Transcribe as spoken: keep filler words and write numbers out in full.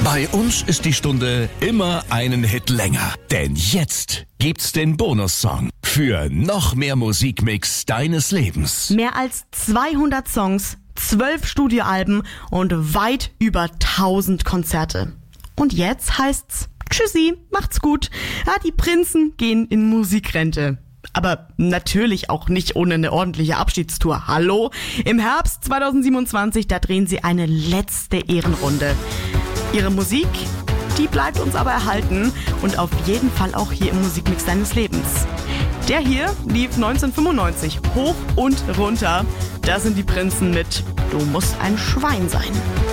Bei uns ist die Stunde immer einen Hit länger. Denn jetzt gibt's den Bonussong für noch mehr Musikmix deines Lebens. Mehr als zweihundert Songs, zwölf Studioalben und weit über tausend Konzerte. Und jetzt heißt's Tschüssi, macht's gut. Ja, die Prinzen gehen in Musikrente. Aber natürlich auch nicht ohne eine ordentliche Abschiedstour. Hallo? Im Herbst zweitausendsiebenundzwanzig, da drehen sie eine letzte Ehrenrunde. Ihre Musik, die bleibt uns aber erhalten und auf jeden Fall auch hier im Musikmix deines Lebens. Der hier lief neunzehnhundertfünfundneunzig hoch und runter. Da sind die Prinzen mit Du musst ein Schwein sein.